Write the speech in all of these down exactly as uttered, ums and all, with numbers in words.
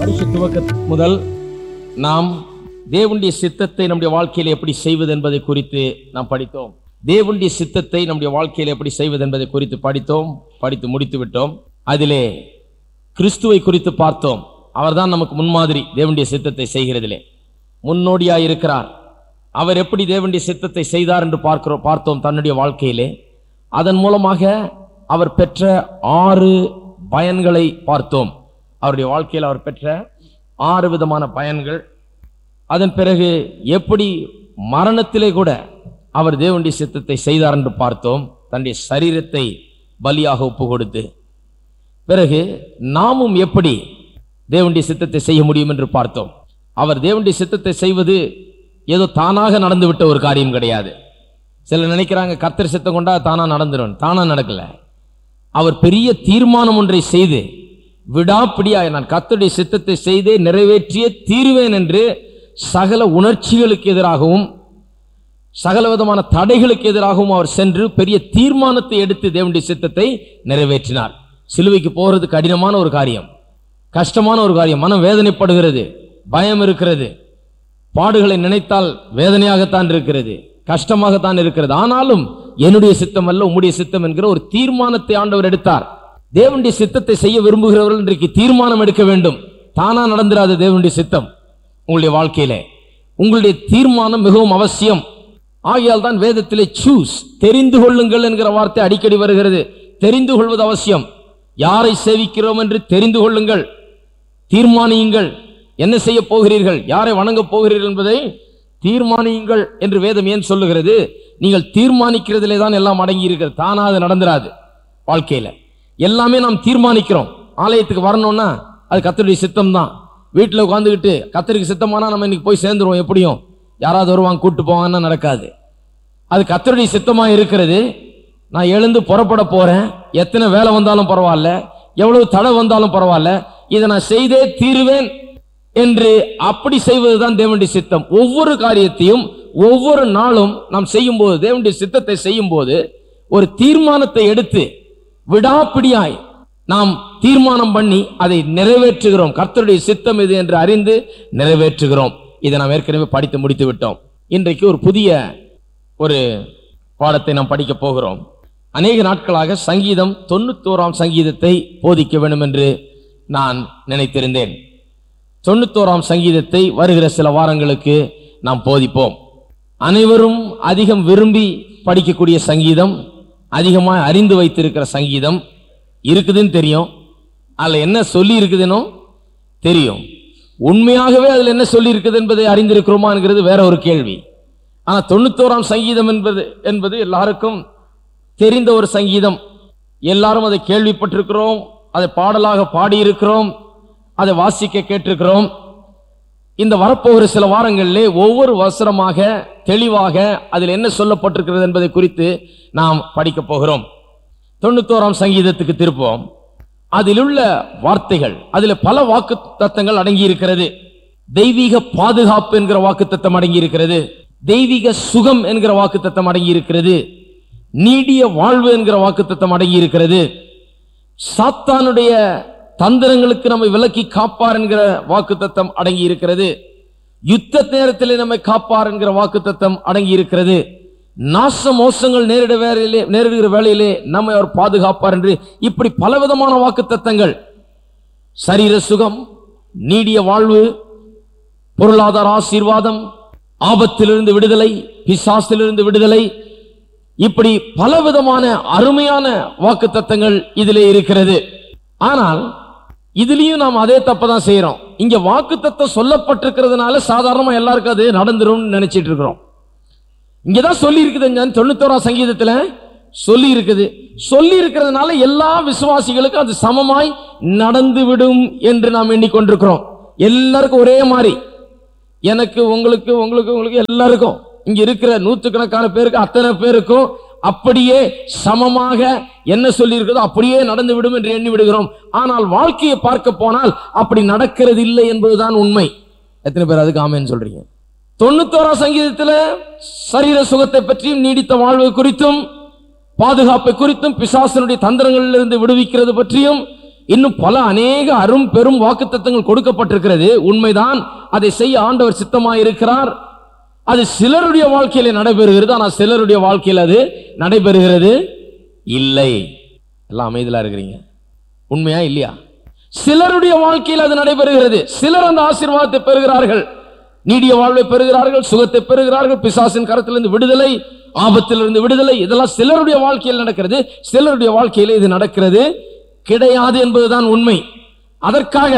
வருஷ துவக்க முதல் நாம் தேவனுடைய சித்தத்தை நம்முடைய வாழ்க்கையில் எப்படி செய்வது என்பதை குறித்து நாம் படித்தோம். தேவனுடைய சித்தத்தை நம்முடைய வாழ்க்கையில் எப்படி செய்வது என்பதை குறித்து படித்தோம், படித்து முடித்து விட்டோம். அதிலே கிறிஸ்துவை குறித்து பார்த்தோம். அவர்தான் நமக்கு முன்மாதிரி. தேவனுடைய சித்தத்தை செய்கிறதிலே முன்னோடியாய் இருக்கிறார். அவர் எப்படி தேவனுடைய சித்தத்தை செய்தார் என்று பார்க்கிறோம் பார்த்தோம் தன்னுடைய வாழ்க்கையிலே. அதன் மூலமாக அவர் பெற்ற ஆறு பயன்களை பார்த்தோம். அவருடைய வாழ்க்கையில் அவர் பெற்ற ஆறு விதமான பயன்கள். அதன் பிறகு எப்படி மரணத்திலே கூட அவர் தேவனுடைய சித்தத்தை செய்தார் என்று பார்த்தோம், தன்னுடைய சரீரத்தை பலியாக ஒப்பு கொடுத்து. பிறகு நாமும் எப்படி தேவனுடைய சித்தத்தை செய்ய முடியும் என்று பார்த்தோம். அவர் தேவனுடைய சித்தத்தை செய்வது ஏதோ தானாக நடந்துவிட்ட ஒரு காரியம் கிடையாது. சிலர் நினைக்கிறாங்க கர்த்தர் சித்தம் கொண்டா தானா நடந்துடும். தானா நடக்கல. அவர் பெரிய தீர்மானம் ஒன்றை செய்து விடாப்பிடியாய் நான் கர்த்தருடைய சித்தத்தை செய்தே நிறைவேற்றிய தீர்வேன் என்று சகல உணர்ச்சிகளுக்கு எதிராகவும் சகல விதமான தடைகளுக்கு எதிராகவும் அவர் சென்று பெரிய தீர்மானத்தை எடுத்து தேவனுடைய சித்தத்தை நிறைவேற்றினார். சிலுவைக்கு போகிறது கடினமான ஒரு காரியம், கஷ்டமான ஒரு காரியம். மனம் வேதனைப்படுகிறது, பயம் இருக்கிறது, பாடுகளை நினைத்தால் வேதனையாகத்தான் இருக்கிறது, கஷ்டமாகத்தான் இருக்கிறது. ஆனாலும் என்னுடைய சித்தம் அல்ல உம்முடைய சித்தம் என்கிற ஒரு தீர்மானத்தை ஆண்டவர் எடுத்தார். தேவனுடைய சித்தத்தை செய்ய விரும்புகிறவர்கள் இன்றைக்கு தீர்மானம் எடுக்க வேண்டும். தானா நடந்துராது தேவனுடைய சித்தம் உங்களுடைய வாழ்க்கையிலே. உங்களுடைய தீர்மானம் மிகவும் அவசியம். ஆகையால் தான் வேதத்திலே சூஸ், தெரிந்து கொள்ளுங்கள் என்கிற வார்த்தை அடிக்கடி வருகிறது. தெரிந்து கொள்வது அவசியம். யாரை சேவிக்கிறோம் என்று தெரிந்து கொள்ளுங்கள், தீர்மானியுங்கள். என்ன செய்ய போகிறீர்கள், யாரை வணங்கப் போகிறீர்கள் என்பதை தீர்மானியுங்கள் என்று வேதம் ஏன் சொல்லுகிறது? நீங்கள் தீர்மானிக்கிறதிலே தான் எல்லாம் அடங்கி இருக்கிறது. தானா அது நடந்துராது. வாழ்க்கையில எல்லாமே நாம் தீர்மானிக்கிறோம். ஆலயத்துக்கு வரணும்னா அது கர்த்தருடைய சித்தம் தான். வீட்டில் உட்காந்துக்கிட்டு கர்த்தருக்கு சித்தமானா நம்ம இன்னைக்கு போய் சேர்ந்துருவோம். எப்படியும் யாராவது வருவாங்க கூட்டு போவாங்கன்னா நடக்காது. அது கர்த்தருடைய சித்தமா இருக்கிறது. நான் எழுந்து புறப்பட போறேன், எத்தனை வேலை வந்தாலும் பரவாயில்ல, எவ்வளவு தடை வந்தாலும் பரவாயில்ல, இதை நான் செய்தே தீருவேன் என்று அப்படி செய்வதுதான் தேவனுடைய சித்தம். ஒவ்வொரு காரியத்தையும் ஒவ்வொரு நாளும் நாம் செய்யும் போது, தேவனுடைய சித்தத்தை செய்யும் போது ஒரு தீர்மானத்தை எடுத்து விடாப்பிடியாய் நாம் தீர்மானம் பண்ணி அதை நிறைவேற்றுகிறோம். கர்த்தருடைய சித்தம் இது என்று அறிந்து நிறைவேற்றுகிறோம். இதை நாம் ஏற்கனவே படித்து முடித்து விட்டோம். இன்றைக்கு ஒரு புதிய ஒரு பாடத்தை நாம் படிக்க போகிறோம். அநேக நாட்களாக சங்கீதம் தொண்ணூத்தோராம் சங்கீதத்தை போதிக்க வேண்டும் என்று நான் நினைத்திருந்தேன். தொண்ணூத்தோராம் சங்கீதத்தை வருகிற சில வாரங்களுக்கு நாம் போதிப்போம். அனைவரும் அதிகம் விரும்பி படிக்கக்கூடிய சங்கீதம், அதிகமாக அறிந்து வைத்திருக்கிற சங்கீதம் இருக்குதுன்னு தெரியும். அதில் என்ன சொல்லி இருக்குதுன்னு தெரியும். உண்மையாகவே அதில் என்ன சொல்லி இருக்குது என்பதை அறிந்திருக்கிறோமா என்கிறது வேற ஒரு கேள்வி. ஆனால் தொண்ணூத்தோராம் சங்கீதம் என்பது என்பது எல்லாருக்கும் தெரிந்த ஒரு சங்கீதம். எல்லாரும் அதை கேள்விப்பட்டிருக்கிறோம், அதை பாடலாக பாடியிருக்கிறோம், அதை வாசிக்க கேட்டிருக்கிறோம். இந்த வரப்போகிற சில வாரங்களிலே ஒவ்வொரு வசனமாக தெளிவாக அதில் என்ன சொல்லப்பட்டிருக்கிறது என்பதை குறித்து நாம் படிக்க போகிறோம். தொண்ணூத்தோராம் சங்கீதத்துக்கு திருப்போம். அதில் உள்ள வார்த்தைகள், அதில் பல வாக்கு தத்தங்கள் அடங்கி இருக்கிறது. தெய்வீக பாதுகாப்பு என்கிற வாக்கு தத்தம் அடங்கி இருக்கிறது, தெய்வீக சுகம் என்கிற வாக்கு தத்தம் அடங்கி இருக்கிறது, நீடிய வாழ்வு என்கிற வாக்கு தத்தம் அடங்கி இருக்கிறது, சாத்தானுடைய தந்திரங்களுக்கு நம்மை விலக்கி காப்பார் என்கிற வாக்கு தத்தம் அடங்கி இருக்கிறது, யுத்த நேரத்திலே நம்மை காப்பார் என்கிற வாக்கு தத்தம் அடங்கி இருக்கிறது, நாச மோசங்கள் நேரிட வேலையிலே நேரிடுகிற வேளையிலே நம்மை அவர் பாதுகாப்பார் என்று இப்படி பலவிதமான வாக்கு தத்தங்கள். சரீர சுகம், நீடிய வாழ்வு, பொருளாதார ஆசீர்வாதம், ஆபத்திலிருந்து விடுதலை, பிசாசிலிருந்து விடுதலை, இப்படி பலவிதமான அருமையான வாக்கு தத்தங்கள் இதிலே இருக்கிறது. ஆனால் இதுலயும் நாம் அதே தப்பதான் செய்யறோம். இங்க வாக்கு தத்தம் சொல்லப்பட்டிருக்கிறதுனால சாதாரணமா எல்லாருக்கும் அது நடந்துரும் நினைச்சிட்டு இருக்கிறோம். இங்கதான் சொல்லி இருக்குது, தொண்ணூத்தோராம் சங்கீதத்துல சொல்லி இருக்குது. சொல்லி இருக்கிறதுனால எல்லா விசுவாசிகளுக்கும் அது சமமாய் நடந்து விடும் என்று நாம் எண்ணிக்கொண்டிருக்கிறோம். எல்லாருக்கும் ஒரே மாதிரி, எனக்கு உங்களுக்கு உங்களுக்கு உங்களுக்கு எல்லாருக்கும், இங்க இருக்கிற நூற்றுக்கணக்கான பேருக்கு அத்தனை பேருக்கும் அப்படியே சமமாக என்ன சொல்லி இருக்கிறதோ அப்படியே நடந்து விடும் என்று எண்ணி விடுகிறோம். ஆனால் வாழ்க்கையை பார்க்க போனால் அப்படி நடக்கிறது இல்லை என்பதுதான் உண்மை. எத்தனை பேர் அதுக்கு ஆமென் சொல்றீங்க? தொண்ணூத்தோராம் சங்கீதத்தில் சரீர சுகத்தை பற்றியும் நீடித்த வாழ்வு குறித்தும் பாதுகாப்பை குறித்தும் பிசாசனுடைய தந்திரங்களிலிருந்து விடுவிக்கிறது பற்றியும் இன்னும் பல அநேக அரும் பெரும் வாக்குத்தத்தங்கள் கொடுக்கப்பட்டிருக்கிறது. உண்மைதான், அதை செய்ய ஆண்டவர் சித்தமாய் இருக்கிறார். அது சிலருடைய வாழ்க்கையில நடைபெறுகிறது, ஆனால் சிலருடைய வாழ்க்கையில் அது நடைபெறுகிறது இல்லை. எல்லாம் அமைதியா இருக்கிறீங்க, உண்மையா இல்லையா? சிலருடைய வாழ்க்கையில் அது நடைபெறுகிறது. சிலர் அந்த ஆசீர்வாதத்தை பெறுகிறார்கள், நீடிய வாழ்வை பெறுகிறார்கள், சுகத்தை பெறுகிறார்கள், பிசாசின் கரத்திலிருந்து விடுதலை, ஆபத்திலிருந்து விடுதலை. இதெல்லாம் சிலருடைய வாழ்க்கையில் நடக்கிறது. சிலருடைய வாழ்க்கையில் இது நடக்கிறது கிடையாது என்பதுதான் உண்மை. அதற்காக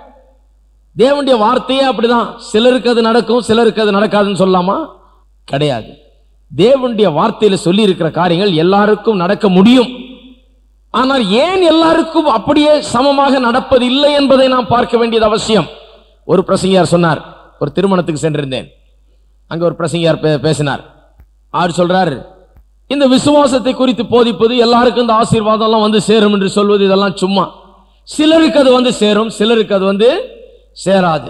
தேவனுடைய வார்த்தையே அப்படிதான், சிலருக்கு அது நடக்கும், சிலருக்கு அது நடக்காதுன்னு சொல்லாமா? கிடையாது. தேவனுடைய வார்த்தையில சொல்லி இருக்கிற காரியங்கள் எல்லாருக்கும் நடக்க முடியும். ஆனால் ஏன் எல்லாருக்கும் அப்படியே சமமாக நடப்பது இல்லை என்பதை நாம் பார்க்க வேண்டியது அவசியம். ஒரு பிரசங்கியார் சொன்னார், ஒரு திருமணத்துக்கு சென்றிருந்தேன், அங்க ஒரு பிரசங்கியார் பேசினார். அவர் சொல்றார், இந்த விசுவாசத்தை குறித்து போதிப்பது, எல்லாருக்கும் இந்த ஆசீர்வாதம் எல்லாம் வந்து சேரும் என்று சொல்வது இதெல்லாம் சும்மா. சிலருக்கு அது வந்து சேரும், சிலருக்கு அது வந்து சேராது.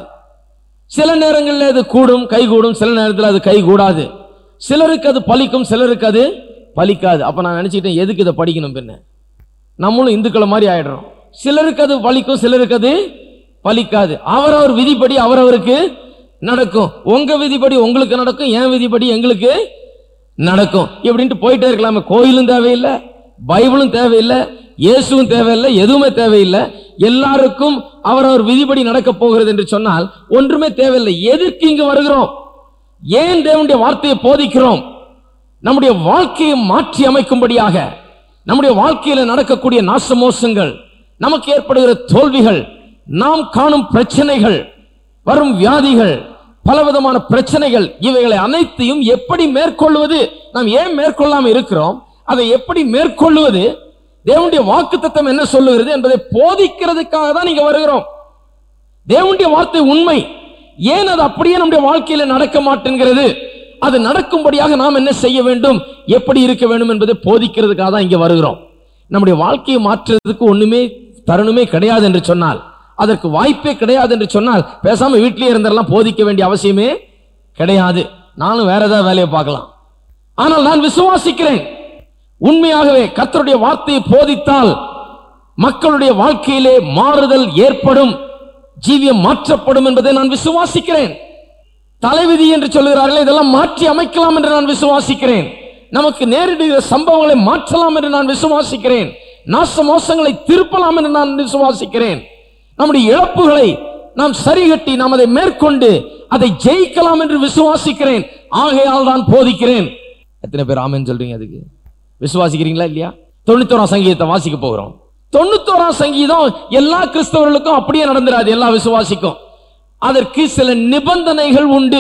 சில நேரங்களில் அது கூடும், கை கூடும், சில நேரத்தில் அது கை கூடாது. சிலருக்கு அது பலிக்கும், சிலருக்கு அது பலிக்காது. அப்ப நான் நினைச்சிட்டேன், எதுக்கு இதை படிக்கணும்? பின்ன நம்மளும் இந்துக்களை மாதிரி ஆயிடுறோம். சிலருக்கு அது பலிக்கும், சிலருக்கு அது பலிக்காது. அவரவர் விதிப்படி அவரவருக்கு நடக்கும். உங்க விதிப்படி உங்களுக்கு நடக்கும், என் விதிப்படி எங்களுக்கு நடக்கும். இப்படின்ட்டு போயிட்டே இருக்கலாமே. கோயிலும் தேவையில்லை, பைபிளும் தேவையில்லை, இயேசுவும் தேவையில்லை, எதுவுமே தேவையில்லை. எல்லாருக்கும் அவரவர் விதிப்படி நடக்க போகிறது என்று சொன்னால் ஒன்றுமே தேவையில்லை. எதற்கு இங்கு வருகிறோம்? ஏன் தேவனுடைய வார்த்தையை போதிக்கிறோம்? நம்முடைய வாழ்க்கையை மாற்றி அமைக்கும்படியாக. நம்முடைய வாழ்க்கையில் நடக்கக்கூடிய நாசமோசங்கள், நமக்கு ஏற்படுகிற தோல்விகள், நாம் காணும் பிரச்சனைகள், வரும் வியாதிகள், பலவிதமான பிரச்சனைகள், இவைகளை அனைத்தையும் எப்படி மேற்கொள்வது? நாம் ஏன் மேற்கொள்ளாமல் இருக்கிறோம்? அதை எப்படி மேற்கொள்வது? தேவனுடைய வாக்குத்தத்தம் என்ன சொல்லுகிறது என்பதை போதிக்கிறதுக்காக தான் நீங்க வருகிறோம். தேவனுடைய வார்த்தை உண்மை. ஏன் அது அப்படியே நம்முடைய வாழ்க்கையில நடக்க மாட்டேங்கிறது? அது நடக்கும்படியாக நாம் என்ன செய்ய வேண்டும், எப்படி இருக்க வேண்டும் என்பதை போதிக்கிறதுக்காக தான் இங்க வருகிறோம். நம்முடைய வாழ்க்கையை மாற்றுறதுக்கு ஒண்ணுமே தருணமே கிடையாது என்று சொன்னால், அதற்கு வாய்ப்பே கிடையாது என்று சொன்னால், பேசாம வீட்டிலேயே இருந்தெல்லாம் போதிக்க வேண்டிய அவசியமே கிடையாது. நானும் வேற ஏதாவது வேலையை பார்க்கலாம். ஆனால் நான் விசுவாசிக்கிறேன், உண்மையாகவே கர்த்தருடைய வார்த்தையை போதித்தால் மக்களுடைய வாழ்க்கையிலே மாறுதல் ஏற்படும், ஜீவியம் மாற்றப்படும் என்பதை நான் விசுவாசிக்கிறேன். தலைவிதி என்று சொல்கிறார்கள், இதெல்லாம் மாற்றி அமைக்கலாம் என்று நான் விசுவாசிக்கிறேன். நமக்கு நேரிடுகிற சம்பவங்களை மாற்றலாம் என்று நான் விசுவாசிக்கிறேன். நாச மோசங்களை திருப்பலாம் என்று நான் விசுவாசிக்கிறேன். நம்முடைய இழப்புகளை நாம் சரிகட்டி நாம் அதை மேற்கொண்டு அதை ஜெயிக்கலாம் என்று விசுவாசிக்கிறேன். ஆகையால் தான் போதிக்கிறேன். எத்தனை பேர் ஆமென் சொல்றீங்க? அதுக்கு விசுவாசிக்கிறீங்களா இல்லையா? தொண்ணூத்தோராம் சங்கீதத்தை வாசிக்க போகிறோம். தொண்ணூத்தோராம் சங்கீதம் எல்லா கிறிஸ்தவர்களுக்கும் அப்படியே நடந்துராது, எல்லா விசுவாசிக்கும். அதற்கு சில நிபந்தனைகள் உண்டு.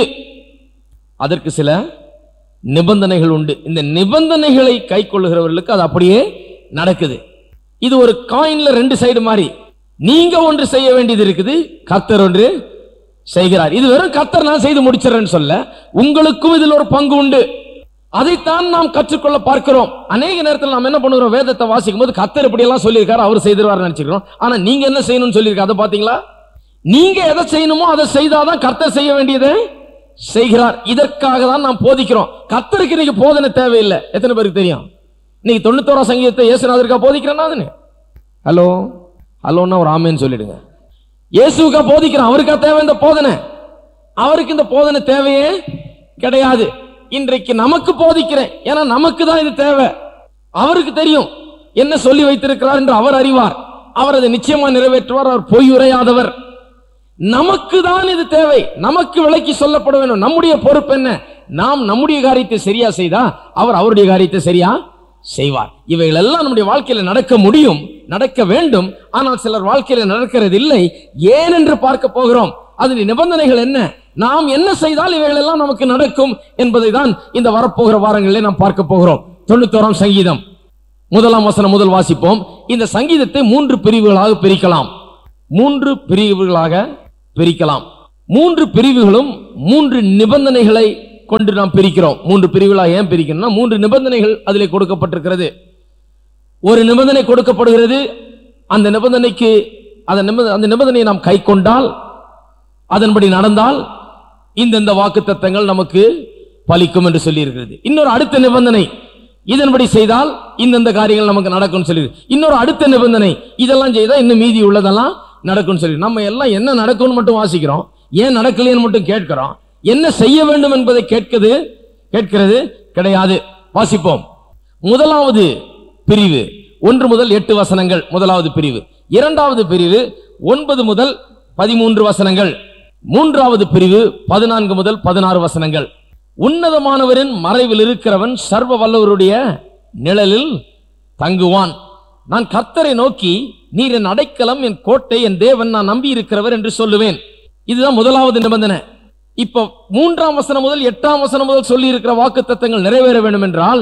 அதற்கு சில நிபந்தனைகள் உண்டு. இந்த நிபந்தனைகளை கை கொள்ளுகிறவர்களுக்கு அது அப்படியே நடக்குது. இது ஒரு காயின்ல ரெண்டு சைடு மாதிரி. நீங்க ஒன்று செய்ய வேண்டியது இருக்குது, கர்த்தர் ஒன்று செய்கிறார். இது வெறும் கர்த்தர் நான் செய்து முடிச்சிடறேன்னு சொல்ல, உங்களுக்கும் இதில் ஒரு பங்கு உண்டு. அதைத்தான் நாம் கற்றுக்கொள்ள பார்க்கிறோம். அநேக நேரத்தில் நாம் என்ன பண்ணுறோம், வேதத்தை வாசிக்கும் போது கர்த்தர் இப்படி எல்லாம் சொல்லியிருக்காரு, அவர் செய்திருவார் நினைச்சுக்கிறோம். ஆனா நீங்க என்ன செய்யணும்னு சொல்லியிருக்காரு, அதை பாத்தீங்களா? நீங்க எதை செய்யணுமோ அதை செய்தாதான் கர்த்தர் செய்ய வேண்டியதை செய்கிறார். இதற்காக தான் நாம் போதிக்கிறோம். கர்த்தருக்கு இன்னைக்கு போதனை தேவையில்லை. எத்தனை பேருக்கு தெரியும்? இன்னைக்கு தொண்ணூத்தோராம் சங்கீதத்தை இயேசுநாதருக்கா போதிக்கிறேன்னா? ஹலோ ஹலோன்னா ஒரு ஆமேன்னு சொல்லிடுங்க. இயேசுக்கா போதிக்கிறேன், அவருக்கா தேவை இந்த போதனை? அவருக்கு இந்த போதனை தேவையே கிடையாது. இன்றைக்கு நமக்கு போதிக்கிறேன், ஏன்னா நமக்கு தான் இது தேவை. அவருக்கு தெரியும் என்ன சொல்லி வைத்திருக்கிறார் என்று அவர் அறிவார். அவர் அதை நிச்சயமா நிறைவேற்றுவார். அவர் பொய் உரையாதவர். நமக்கு தான் இது தேவை, நமக்கு விளக்கி சொல்லப்பட வேண்டும். நம்முடைய பொறுப்பு என்ன? நாம் நம்முடைய காரியத்தை சரியா செய்தா அவர் அவருடைய காரியத்தை சரியா செய்வார். இவைகள் எல்லாம் நம்முடைய வாழ்க்கையில நடக்க முடியும், நடக்க வேண்டும். ஆனால் சிலர் வாழ்க்கையில நடக்கிறது இல்லை. ஏன் என்று பார்க்க போகிறோம். அதன் நிபந்தனைகள் என்ன, நாம் என்ன செய்தால் இவைகள் எல்லாம் நமக்கு நடக்கும் என்பதை தான் இந்த வரப்போகிற வாரங்களிலே நாம் பார்க்க போகிறோம். தொண்ணூத்தோராம் சங்கீதம் முதலாம் வசனம் முதல் வாசிப்போம். இந்த சங்கீதத்தை மூன்று பிரிவுகளாக பிரிக்கலாம். மூன்று பிரிவுகளாக பிரிக்கலாம். மூன்று பிரிவுகளும் மூன்று நிபந்தனைகளை கொண்டு நாம் பிரிக்கிறோம். மூன்று பிரிவுகளாக ஏன் பிரிக்கணும்னா, மூன்று நிபந்தனைகள் அதிலே கொடுக்கப்பட்டிருக்கிறது. ஒரு நிபந்தனை கொடுக்கப்படுகிறது. அந்த நிபந்தனைக்கு அந்த நிபந்தனையை நாம் கை கொண்டால், அதன்படி நடந்தால் இந்தந்த வாக்குத்தத்தங்கள் நமக்கு பலிக்கும் என்று சொல்லி இருக்கிறது. இன்னொரு அடுத்த நிபந்தனை, இதன்படி செய்தால் இந்தந்த காரியங்கள் நமக்கு நடக்கும் சொல்லி இன்னொரு அடுத்த நிபந்தனை, இதெல்லாம் செய்தால் இன்னும் மீதி உள்ளதெல்லாம் நடக்கும் சொல்லி. நம்ம எல்லாம் என்ன நடக்கும்னு மட்டும் வாசிக்கிறோம், ஏன் நடக்கலைன்னு மட்டும் கேட்கிறோம். என்ன செய்ய வேண்டும் என்பதை கேட்கிறது கேட்கிறது கிடையாது. வாசிப்போம். முதலாவது பிரிவு ஒன்று முதல் எட்டு வசனங்கள் முதலாவது பிரிவு. இரண்டாவது பிரிவு ஒன்பது முதல் பதிமூன்று வசனங்கள். மூன்றாவது பிரிவு பதினான்கு முதல் பதினாறு வசனங்கள். உன்னதமானவரின் மறைவில் இருக்கிறவன் சர்வ வல்லவருடைய நிழலில் தங்குவான். நான் கர்த்தரை நோக்கி, நீர் என் அடைக்கலம், என் கோட்டை, என் தேவன், நான் நம்பி இருக்கிறவர் என்று சொல்லுவேன். இதுதான் முதலாவது நிபந்தனை. இப்ப மூன்றாம் வசனம் முதல் எட்டாம் வசனம் முதல் சொல்லி இருக்கிற வாக்கு தத்தங்கள் நிறைவேற வேண்டும் என்றால்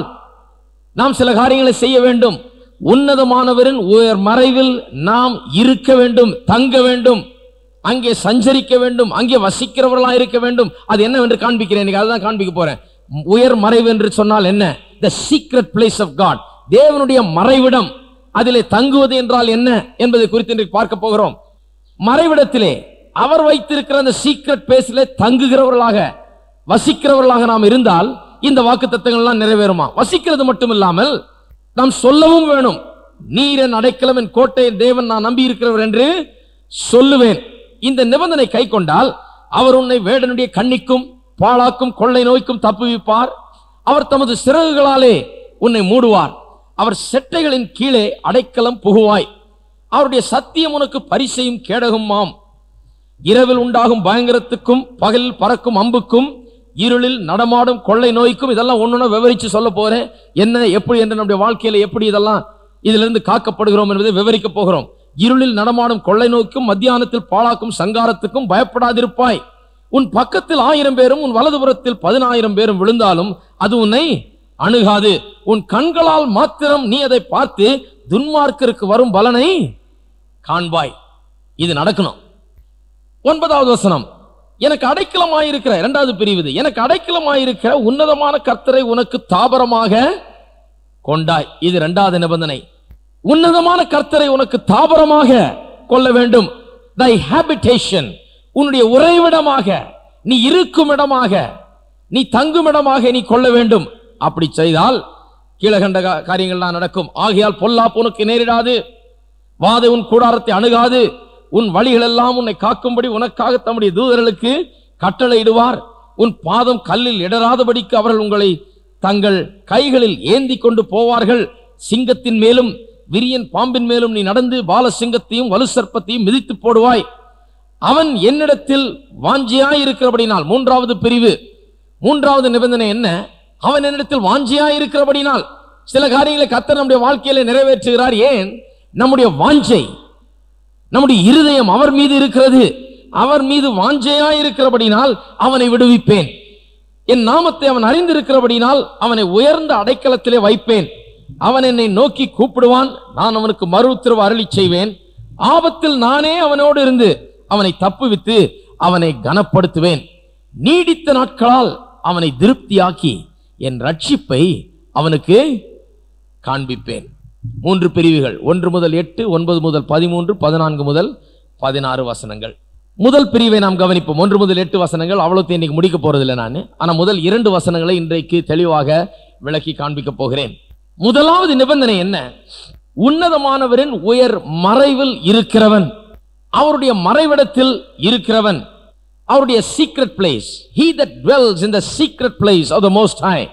நாம் சில காரியங்களை செய்ய வேண்டும். உன்னதமானவரின் உயர் மறைவில் நாம் இருக்க வேண்டும், தங்க வேண்டும், அங்கே சஞ்சரிக்க வேண்டும், அங்கே வசிக்கிறவர்களாக இருக்க வேண்டும். அது என்னவென்று காண்பிக்கிறேன், அதுதான் காண்பிக்க போறேன். உயர் மறைவு என்று சொன்னால் என்ன? The secret place of God, தேவனுடைய மறைவிடம். அதிலே தங்குவது என்றால் என்ன என்பதை குறித்து இன்றைக்கு பார்க்க போகிறோம். மறைவிடத்திலே அவர் வைத்திருக்கிற அந்த சீக்ரெட் பிளேஸிலே தங்குகிறவர்களாக வசிக்கிறவர்களாக நாம் இருந்தால் இந்த வாக்குத்தத்தங்கள் எல்லாம் நிறைவேறுமா? வசிக்கிறது மட்டும் இல்லாமல் நாம் சொல்லவும் வேணும். நீர் என் அடைக்கலம், என் கோட்டை, என் தேவன், நான் நம்பி இருக்கிறவர் என்று சொல்லுவேன். இந்த நிபந்தனை கை கொண்டால் அவர் உன்னை வேடனுடைய கண்ணிக்கும் பாழாக்கும் கொள்ளை நோய்க்கும் தப்புவிப்பார். அவர் தமது சிறகுகளாலே உன்னை மூடுவார். அவர் செட்டைகளின் கீழே அடைக்கலம் புகுவாய். அவருடைய சத்தியம் உனக்கு பரிசையும் கேடகுமாம். இரவில் உண்டாகும் பயங்கரத்துக்கும் பகலில் பறக்கும் அம்புக்கும் இருளில் நடமாடும் கொள்ளை நோய்க்கும், இதெல்லாம் ஒன்னொன்னு விவரிச்சு சொல்ல போறேன். என்ன எப்படி என்று நம்முடைய வாழ்க்கையில எப்படி இதெல்லாம் இதிலிருந்து காக்கப்படுகிறோம் என்பதை விவரிக்க போகிறோம். இருளில் நடமாடும் கொள்ளை நோய்க்கும் மத்தியானத்தில் பாழாக்கும் சங்காரத்துக்கும் பயப்படாதிருப்பாய். உன் பக்கத்தில் ஆயிரம் பேரும் உன் வலதுபுறத்தில் பதினாயிரம் பேரும் விழுந்தாலும் அது உன்னை அணுகாது. உன் கண்களால் மாத்திரம் நீ அதை பார்த்து துன்மார்க்கருக்கு வரும் பலனை காண்பாய். இது நடக்கணும். ஒன்பதாவது வசனம், எனக்கு அடைக்கலமாயிருக்கிற, இரண்டாவது பிரிவு, எனக்கு அடைக்கலமாயிருக்கிற உன்னதமான கர்த்தரை உனக்கு தாபரமாக கொண்டாய். இது இரண்டாவது நிபந்தனை. உன்னதமான கர்த்தரை உனக்கு தாபரமாக கொள்ள வேண்டும். thy habitation, உன்னுடைய உறைவிடமாக, நீ இருக்கும் இடமாக, நீ தங்கும் இடமாக நீ கொள்ள வேண்டும். அப்படி செய்தால் கீழகண்ட காரியங்கள்லாம் நடக்கும். ஆகையால் பொல்லாப்பு உனக்கு நேரிடாது, வாதை உன் கூடாரத்தை அணுகாது. உன் வழிகள் எல்லாம் உன்னை காக்கும்படி உனக்காக தம்முடைய தூதர்களுக்கு கட்டளையிடுவார். உன் பாதம் கல்லில் இடராதபடிக்கு அவர்கள் உங்களை தங்கள் கைகளில் ஏந்தி கொண்டு போவார்கள். சிங்கத்தின் மேலும் விரியன் பாம்பின் மேலும் நீ நடந்து பால சிங்கத்தையும் வலு சர்ப்பத்தையும் மிதித்து போடுவாய். அவன் என்னிடத்தில் வாஞ்சியாய் இருக்கிறபடினால், மூன்றாவது பிரிவு, மூன்றாவது நிபந்தனை என்ன? அவன் என்னிடத்தில் வாஞ்சியாய் இருக்கிறபடினால் சில காரியங்களை கர்த்தர் நம்முடைய வாழ்க்கையில நிறைவேற்றுகிறார். ஏன்? நம்முடைய வாஞ்சை, நம்முடைய இருதயம் அவர் மீது இருக்கிறது. அவர் மீது வாஞ்சையாய் இருக்கிறபடினால் அவனை விடுவிப்பேன். என் நாமத்தை அவன் அறிந்திருக்கிறபடினால் அவனை உயர்ந்த அடைக்கலத்திலே வைப்பேன். அவன் என்னை நோக்கி கூப்பிடுவான், நான் அவனுக்கு மறு உத்தரவு அருளி செய்வேன். ஆபத்தில் நானே அவனோடு இருந்து அவனை தப்புவித்து அவனை கனப்படுத்துவேன். நீடித்த நாட்களால் அவனை திருப்தியாக்கி என் ரட்சிப்பை அவனுக்கு காண்பிப்பேன். மூன்று பிரிவுகள், ஒன்று முதல் எட்டு, ஒன்பது முதல் பதிமூன்று, பதினான்கு முதல் பதினாறு வசனங்கள். முதல் பிரிவை நாம் கவனிப்போம். ஒன்று முதல் எட்டு வசனங்கள் அவ்வளவு இன்னைக்கு முடிக்க போறதில்லை நான். ஆனா முதல் இரண்டு வசனங்களை இன்றைக்கு தெளிவாக விளக்கி காண்பிக்க போகிறேன். முதலாவது நிபந்தனை என்ன? உன்னதமானவரின் உயர் மறைவில் இருக்கிறவன், அவருடைய மறைவிடத்தில் இருக்கிறவன், அவருடைய secret place. he that dwells in the secret place of the most high,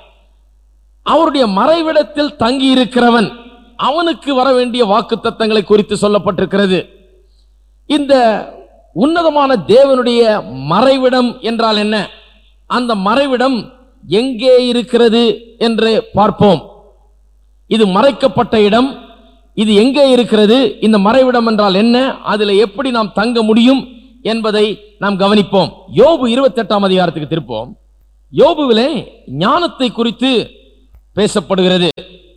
அவருடைய மறைவிடத்தில் தங்கி இருக்கிறவன், அவனுக்கு வர வேண்டிய வாக்குத்தத்தங்களை குறித்து சொல்லப்பட்டிருக்கிறது. இந்த உன்னதமான தேவனுடைய மறைவிடம் என்றால் என்ன? அந்த மறைவிடம் எங்கே இருக்கிறது என்று பார்ப்போம். இது மறைக்கப்பட்ட இடம். இது எங்கே இருக்கிறது? இந்த மறைவிடம் என்றால் என்ன? அதில் எப்படி நாம் தங்க முடியும் என்பதை நாம் கவனிப்போம். யோபு இருபத்தி எட்டாம் அதிகாரத்துக்கு திருப்போம். யோபுவிலே ஞானத்தை குறித்து பேசப்படுகிறது.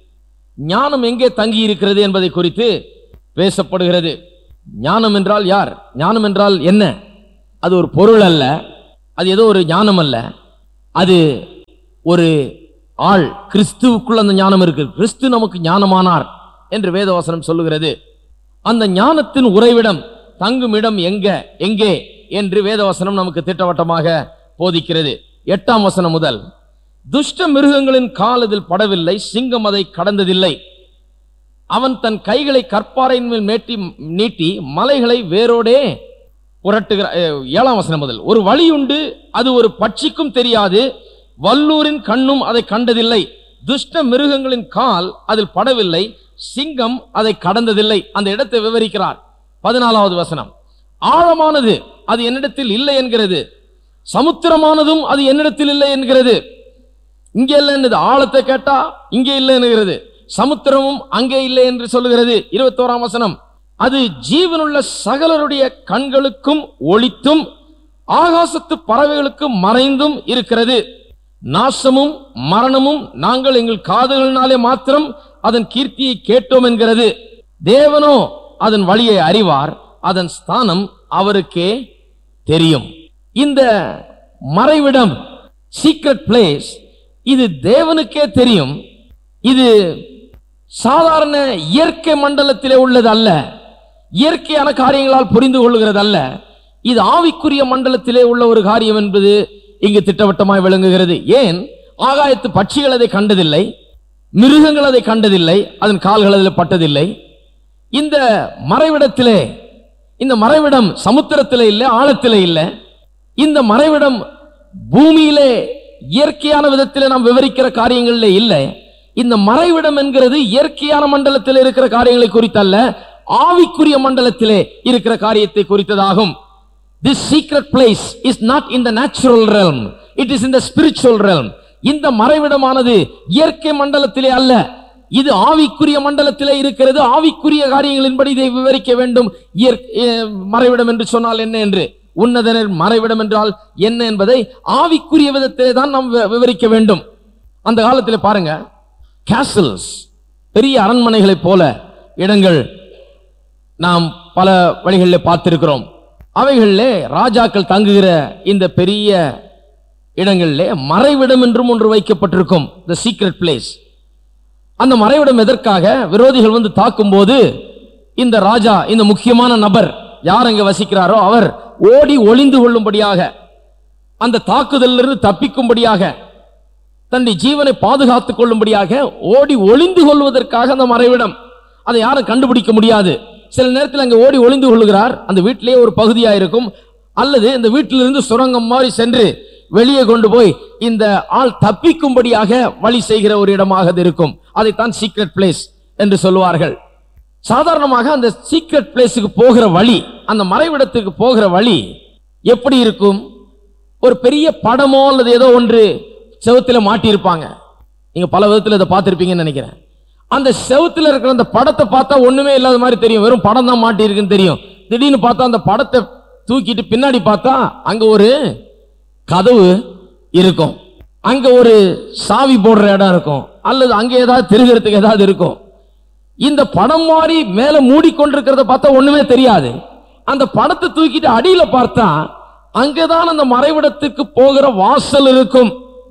ஞானம் எங்கே தங்கி இருக்கிறது என்பதை குறித்து பேசப்படுகிறது. ஞானம் என்றால் யார்? ஞானம் என்றால் என்ன? அது ஒரு பொருள் அல்ல, அது ஏதோ ஒரு ஞானம் அல்ல, அது ஒரு ஆள். கிறிஸ்துவுக்குள் அந்த ஞானம் இருக்கு. கிறிஸ்து நமக்கு ஞானமானார் என்று வேதவசனம் சொல்லுகிறது. அந்த ஞானத்தின் உறைவிடம், தங்கும் இடம் எங்க எங்கே என்று வேதவசனம் நமக்கு திட்டவட்டமாக போதிக்கிறது. எட்டாம் வசனம் முதல் துஷ்ட மிருகங்களின் கால் அதில் படவில்லை, சிங்கம் அதை கடந்ததில்லை. அவன் தன் கைகளை கற்பாறையின் மேல் மேட்டி நீட்டி மலைகளை வேரோடே புரட்டுகிற. ஏழாம் வசனம் முதல். ஒரு வழி உண்டு, அது ஒரு பட்சிக்கும் தெரியாது, வல்லூரின் கண்ணும் அதை கண்டதில்லை. துஷ்ட மிருகங்களின் கால் அதில் படவில்லை, சிங்கம் அதை கடந்ததில்லை. அந்த இடத்தை விவரிக்கிறார். பதினாலாவது வசனம். ஆழமானது, அது என்னிடத்தில் இல்லை என்கிறது. சமுத்திரமானதும் அது என்னிடத்தில் இல்லை என்கிறது. இங்கே இல்லை என்னது, ஆழத்தை கேட்டா இங்கே இல்லை என்கிறது, சமுத்திரமும் அங்கே இல்லை என்று சொல்லுகிறது. இருபத்தோராம் வசனம். அது ஜீவனுள்ள சகலருடைய கண்களுக்கும் ஒளித்தும் ஆகாசத்து பறவைகளுக்கும் மறைந்தும் இருக்கிறது. நாசமும் மரணமும் நாங்கள் எங்கள் காதுகளினாலே மாத்திரம் அதன் கீர்த்தியை கேட்டோம் என்கிறது. தேவனோ அதன் வழியை அறிவார், அதன் ஸ்தானம் அவருக்கே தெரியும். இந்த மறைவிடம், சீக்ரெட் பிளேஸ், இது தேவனுக்கே தெரியும். இது சாதாரண இயற்கை மண்டலத்திலே உள்ளது அல்ல, இயற்கையான காரியங்களால் புரிந்து கொள்கிறது அல்ல. இது ஆவிக்குரிய மண்டலத்திலே உள்ள ஒரு காரியம் என்பது இங்கு திட்டவட்டமாய் விளங்குகிறது. ஏன்? ஆகாயத்து பட்சிகள் அதை கண்டதில்லை, மிருகங்கள் அதை கண்டதில்லை, அதன் கால்கள் அதில் பட்டதில்லை. இந்த மறைவிடத்திலே, இந்த மறைவிடம் சமுத்திரத்திலே இல்லை, ஆழத்திலே இல்லை. இந்த மறைவிடம் பூமியிலே இயற்கையான விதத்திலே நாம் விவரிக்கிற காரியங்களிலே இல்லை. இந்த மறைவிடம் என்கிறது இயற்கையான மண்டலத்தில் இருக்கிற காரியங்களை குறித்தல்ல, ஆவிக்குரிய மண்டலத்திலே இருக்கிற காரியத்தை குறித்ததாகும். This secret place is not in the natural realm, it is in the spiritual realm. இந்த மறைவிடமானது இயற்கை மண்டலத்திலே அல்ல, இது ஆவிக்குரிய மண்டலத்திலே இருக்கிறது. ஆவிக்குரிய காரியங்களின்படி இதை விவரிக்க வேண்டும். மறைவிடம் என்று சொன்னால் என்ன என்று, உன்னதனர் மறைவிடம் என்றால் என்ன என்பதை ஆவிக்குரிய விதத்திலே தான் நாம் விவரிக்க வேண்டும். அந்த காலத்தில் பாருங்க, கேசல்ஸ், பெரிய அரண்மனைகளை போல இடங்கள் நாம் பல வழிகளில் பார்த்திருக்கிறோம். அவைகளிலே ராஜாக்கள் தங்குகிற இந்த பெரிய இடங்களிலே மறைவிடம் என்றும் ஒன்று வைக்கப்பட்டிருக்கும், தி சீக்ரெட் பிளேஸ். அந்த மறைவிடம் எதற்காக? விரோதிகள் வந்து தாக்கும் போது இந்த ராஜா, இந்த முக்கியமான நபர் யார் அங்கே வசிக்கிறாரோ அவர் ஓடி ஒளிந்து கொள்ளும்படியாக, அந்த தாக்குதலிலிருந்து தப்பிக்கும்படியாக, தன்னுடைய ஜீவனை பாதுகாத்துக் கொள்ளும்படியாக ஓடி ஒளிந்து கொள்வதற்காக அந்த மறைவிடம். அதை யாரும் கண்டுபிடிக்க முடியாது. சில நேரத்தில் அங்கே ஓடி ஒளிந்து கொள்ளுகிறார், அந்த வீட்டிலேயே ஒரு பகுதியாக இருக்கும், அல்லது இந்த வீட்டிலிருந்து சுரங்கம் மாதிரி சென்று வெளியே கொண்டு போய் இந்த ஆள் தப்பிக்கும்படியாக வழி செய்கிற ஒரு இடமாக இருக்கும். அதைத்தான் சீக்ரெட் பிளேஸ் என்று சொல்லுவார்கள். சாதாரணமாக அந்த சீக்ரெட் பிளேஸுக்கு போகிற வழி, அந்த மறைவிடத்துக்கு போகிற வழி எப்படி இருக்கும்? ஒரு பெரிய படமோ அல்லது ஏதோ ஒன்று செவுத்துல மாட்டியிருப்பாங்க. நீங்க பல விதத்தில் இதை பார்த்திருப்பீங்கன்னு நினைக்கிறேன். அந்த செவுத்துல இருக்கிற அந்த படத்தை பார்த்தா ஒண்ணுமே இல்லாத மாதிரி தெரியும், வெறும் படம் தான் மாட்டி இருக்குன்னு தெரியும். திடீர்னு பார்த்தா அந்த படத்தை தூக்கிட்டு பின்னாடி பார்த்தா அங்க ஒரு கதவு இருக்கும், அங்க ஒரு சாவி போடுற இடம் இருக்கும், அல்லது அங்க ஏதாவது திருகிறதுக்கு ஏதாவது இருக்கும். இந்த படம் மாதிரி மேல மூடிக்கொண்டிருக்கிறத பார்த்தா ஒண்ணுமே தெரியாது. அந்த படத்தை தூக்கிட்டு அடியில பார்த்தா அங்கதான் அந்த மறைவிடத்துக்கு போகிற வாசல் இருக்கும்.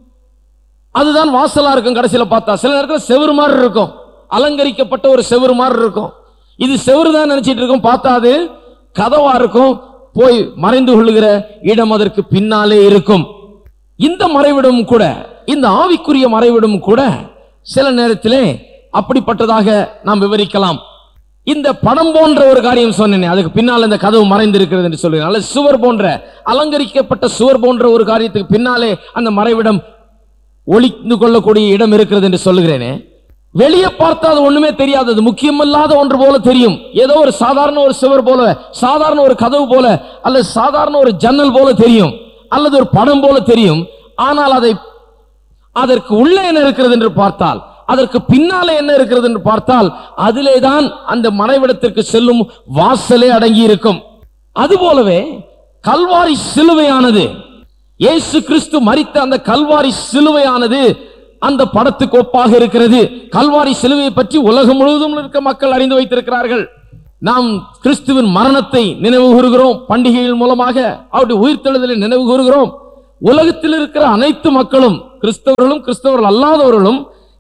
அதுதான் வாசலா இருக்கும். கடைசியில பார்த்தா சில நேரத்தில் செவுரு மாதிரி இருக்கும், அலங்கரிக்கப்பட்ட ஒரு செவுரு மாதிரி இருக்கும். இது செவுரு தான் நினைச்சிட்டு இருக்கும், பார்த்தா அது கதவா இருக்கும். போய் மறைந்து கொள்ளுகிற இடம் அதற்கு பின்னாலே இருக்கும். இந்த மறைவிடம் கூட, இந்த ஆவிக்குரிய மறைவிடம் கூட சில நேரத்திலே அப்படிப்பட்டதாக நாம் விவரிக்கலாம். இந்த படம் போன்ற ஒரு காரியம் சொன்னேன், அதுக்கு பின்னால் இந்த கதவு மறைந்திருக்கிறது என்று சொல்கிறேன். அல்லது சுவர் போன்ற, அலங்கரிக்கப்பட்ட சுவர் போன்ற ஒரு காரியத்துக்கு பின்னாலே அந்த மறைவிடம் ஒளிந்து கொள்ளக்கூடிய இடம் இருக்கிறது என்று சொல்லுகிறேனே. வெளியே பார்த்தா அது ஒண்ணுமே தெரியாது, அது முக்கியமில்லாத ஒன்று போல தெரியும். ஏதோ ஒரு சாதாரண ஒரு சுவர் போல, சாதாரண ஒரு கதவு போல, அல்லது சாதாரண ஒரு ஜன்னல் போல தெரியும், அல்லது ஒரு படம் போல தெரியும். ஆனால் அதை அதற்கு உள்ளே என்ன இருக்கிறது என்று பார்த்தால், அதற்கு பின்னாலே என்ன இருக்கிறது என்று பார்த்தால், அதிலே தான் அந்த மறைவிடத்திற்கு செல்லும் வாசலே அடங்கி இருக்கும். அதுபோலவே கல்வாரி சிலுவையானது, இயேசு கிறிஸ்து மரித்த அந்த கல்வாரி சிலுவையானது அந்த படத்துக்கு ஒப்பாக இருக்கிறது. கல்வாரி சிலுவையை பற்றி உலகம் முழுவதும் இருக்க மக்கள் அறிந்து வைத்திருக்கிறார்கள். நாம் கிறிஸ்துவின் மரணத்தை நினைவு கூறுகிறோம், பண்டிகைகள் மூலமாக அவருடைய உயிர்த்தெழுதலை நினைவு கூறுகிறோம். உலகத்தில் இருக்கிற அனைத்து மக்களும், கிறிஸ்தவர்களும் கிறிஸ்தவர்கள் அல்லாதவர்களும்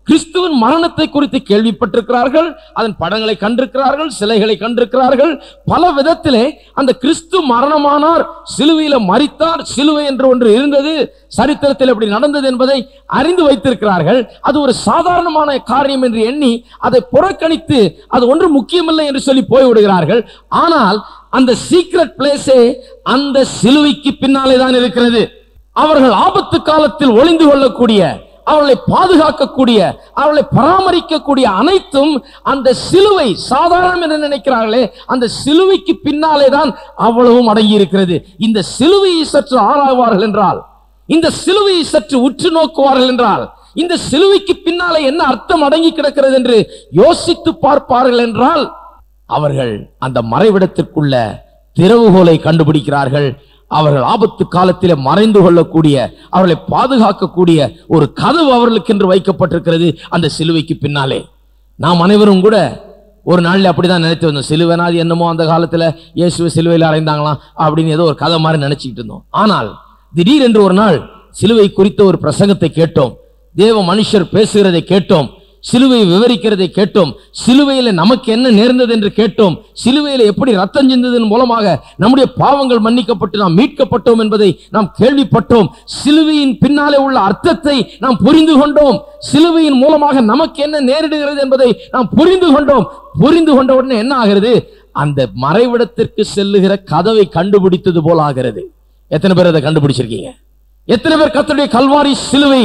கிறிஸ்துவின் மரணத்தை குறித்து கேள்விப்பட்டிருக்கிறார்கள், அதன் படங்களை கண்டிருக்கிறார்கள், சிலைகளை கண்டிருக்கிறார்கள். பல விதத்திலே அந்த கிறிஸ்து மரணமானார், சிலுவையில மரித்தார், சிலுவை என்று ஒன்று இருந்தது, சரித்திரத்தில் எப்படி நடந்தது என்பதை அறிந்து வைத்திருக்கிறார்கள். அது ஒரு சாதாரணமான காரியம் என்று எண்ணி அதை புறக்கணித்து அது ஒன்று முக்கியமில்லை என்று சொல்லி போய்விடுகிறார்கள். ஆனால் அந்த சீக்ரெட் பிளேஸே அந்த சிலுவைக்கு பின்னாலே தான் இருக்கிறது. அவர்கள் ஆபத்து காலத்தில் ஒளிந்து கொள்ளக்கூடிய, அவர்களை பாதுகாக்கக்கூடிய, அவர்களை பராமரிக்கக்கூடிய அனைத்தும் அந்த சிலுவை. சாதாரணம் என்று நினைக்கிறார்களே, அந்த சிலுவைக்கு பின்னாலே தான் அவ்வளவும் அடங்கி இருக்கிறது. இந்த சிலுவையை சற்று ஆராய்வார்கள் என்றால், இந்த சிலுவையை சற்று உற்று நோக்குவார்கள் என்றால், இந்த சிலுவைக்கு பின்னாலே என்ன அர்த்தம் அடங்கி கிடக்கிறது என்று யோசித்து பார்ப்பார்கள் என்றால், அவர்கள் அந்த மறைவிடத்திற்குள்ள திறவுகோலை கண்டுபிடிக்கிறார்கள். அவர்கள் ஆபத்து காலத்திலே மறைந்து கொள்ளக்கூடிய, அவர்களை பாதுகாக்கக்கூடிய ஒரு கதவு அவர்களுக்கு என்று வைக்கப்பட்டிருக்கிறது அந்த சிலுவைக்கு பின்னாலே. நாம் அனைவரும் கூட ஒரு நாளில் அப்படிதான் நினைத்து வந்தோம். சிலுவைனாது என்னமோ அந்த காலத்துல இயேசுவை சிலுவையில் அறைந்தாங்களாம் அப்படின்னு ஏதோ ஒரு கதை மாதிரி நினைச்சுக்கிட்டு இருந்தோம். ஆனால் திடீரென்று ஒரு நாள் சிலுவை குறித்த ஒரு பிரசங்கத்தை கேட்டோம், தேவ மனுஷர் பேசுகிறதை கேட்டோம், சிலுவையை விவரிக்கிறதை கேட்டோம், சிலுவையில நமக்கு என்ன நேர்ந்தது என்று கேட்டோம், சிலுவையில எப்படி ரத்தம் சிந்ததன் மூலமாக நம்முடைய பாவங்கள் மன்னிக்கப்பட்டு நாம் மீட்கப்பட்டோம் என்பதை நாம் கேள்விப்பட்டோம். சிலுவையின் பின்னாலே உள்ள அர்த்தத்தை நாம் புரிந்து கொண்டோம். சிலுவையின் மூலமாக நமக்கு என்ன நேரிடுகிறது என்பதை நாம் புரிந்து கொண்டோம். புரிந்து கொண்ட உடனே என்ன ஆகிறது? அந்த மறைவிடத்திற்கு செல்லுகிற கதவை கண்டுபிடித்தது போல ஆகிறது. எத்தனை பேர் அதை கண்டுபிடிச்சிருக்கீங்க? எத்தனை பேர் கர்த்தருடைய கல்வாரி சிலுவை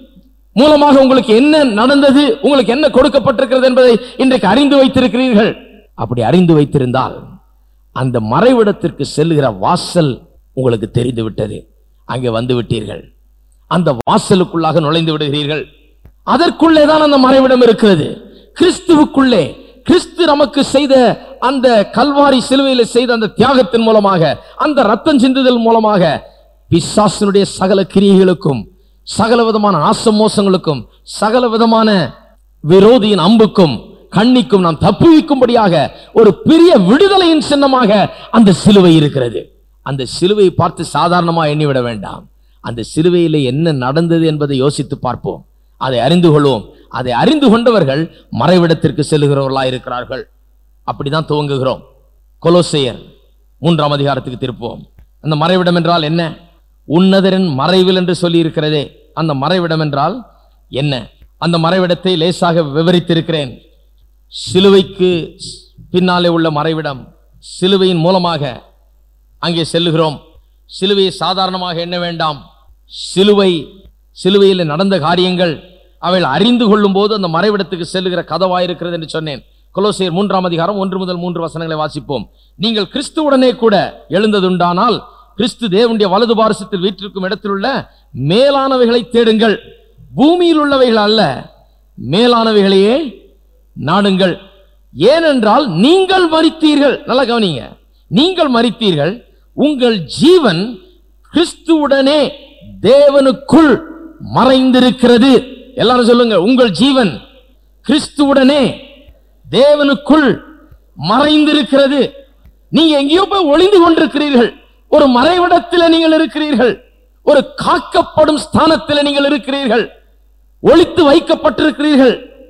மூலமாக உங்களுக்கு என்ன நடந்தது, உங்களுக்கு என்ன கொடுக்கப்பட்டிருக்கிறது என்பதை இன்றைக்கு அறிந்து வைத்திருக்கிறீர்கள்? அப்படி அறிந்து வைத்திருந்தால் அந்த மறைவிடத்திற்கு செல்லுகிற வாசல் உங்களுக்கு தெரிந்து விட்டது. அங்கே வந்து விட்டீர்கள், அந்த வாசலுக்குள்ளாக நுழைந்து விடுகிறீர்கள். அதற்குள்ளே தான் அந்த மறைவிடம் இருக்கிறது, கிறிஸ்துவுக்குள்ளே. கிறிஸ்து நமக்கு செய்த அந்த கல்வாரி சிலுவையில் செய்த அந்த தியாகத்தின் மூலமாக, அந்த ரத்தம் சிந்துதல் மூலமாக பிசாசினுடைய சகல கிரியைகளுக்கும், சகல விதமான ஆசமோசங்களுக்கும், சகல விதமான விரோதியின் அம்புக்கும் கண்ணிக்கும் நாம் தப்புவிக்கும்படியாக ஒரு பெரிய விடுதலையின் சின்னமாக அந்த சிலுவை இருக்கிறது. அந்த சிலுவையை பார்த்து சாதாரணமாக எண்ணிவிட வேண்டாம். அந்த சிலுவையில் என்ன நடந்தது என்பதை யோசித்து பார்ப்போம், அதை அறிந்து கொள்வோம். அதை அறிந்து கொண்டவர்கள் மறைவிடத்திற்கு செல்லுகிறவர்களாக இருக்கிறார்கள். அப்படிதான் துவங்குகிறோம். கொலோசையர் மூன்றாம் அதிகாரத்துக்கு திருப்போம். அந்த மறைவிடம் என்றால் என்ன? உன்னதரின் மறைவில் என்று சொல்லி இருக்கிறதே, அந்த மறைவிடம் என்றால் என்ன? அந்த மறைவிடத்தை லேசாக விவரித்திருக்கிறேன். சிலுவைக்கு பின்னாலே உள்ள மறைவிடம், சிலுவையின் மூலமாக அங்கே செல்லுகிறோம். சிலுவையை சாதாரணமாக எண்ண வேண்டாம். சிலுவை, சிலுவையில் நடந்த காரியங்கள் அவைகள் அறிந்து கொள்ளும் போது அந்த மறைவிடத்துக்கு செல்லுகிற கதவாயிருக்கிறது என்று சொன்னேன். கொலோசையர் மூன்றாம் அதிகாரம் ஒன்று முதல் மூன்று வசனங்களை வாசிப்போம். நீங்கள் கிறிஸ்துவுடனே கூட எழுந்ததுண்டானால் கிறிஸ்து தேவனுடைய வலது பாரசத்தில் வீற்றிருக்கும் இடத்தில் உள்ள மேலானவைகளை தேடுங்கள், பூமியில் உள்ளவைகள் அல்ல, மேலானவைகளையே நாடுங்கள். ஏனென்றால் நீங்கள் மரித்தீர்கள். நல்லா கவனிங்க, நீங்கள் மரித்தீர்கள், உங்கள் ஜீவன் கிறிஸ்துவுடனே தேவனுக்குள் மறைந்திருக்கிறது. எல்லாரும் சொல்லுங்க, உங்கள் ஜீவன் கிறிஸ்துவுடனே தேவனுக்குள் மறைந்திருக்கிறது. நீங்க எங்கேயோ போய் ஒளிந்து கொண்டிருக்கிறீர்கள். ஒரு மறைவிடத்தில் நீங்கள் இருக்கிறீர்கள், ஒரு காக்கப்படும் ஸ்தானத்தில் நீங்கள் இருக்கிறீர்கள், ஒளித்து வைக்கப்பட்டிருக்கிறீர்கள்.